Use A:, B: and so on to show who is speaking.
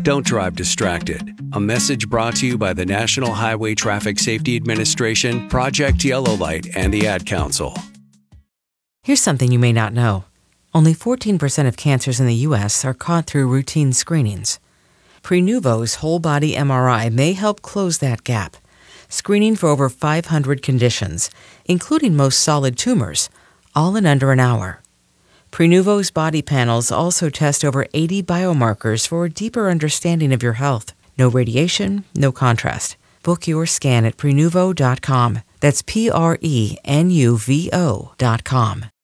A: Don't drive distracted. A message brought to you by the National Highway Traffic Safety Administration, Project Yellow Light, and the Ad Council.
B: Here's something you may not know. Only 14% of cancers in the U.S. are caught through routine screenings. Prenuvo's whole-body MRI may help close that gap, screening for over 500 conditions, including most solid tumors, all in under an hour. Prenuvo's body panels also test over 80 biomarkers for a deeper understanding of your health. No radiation, no contrast. Book your scan at Prenuvo.com. That's Prenuvo.com.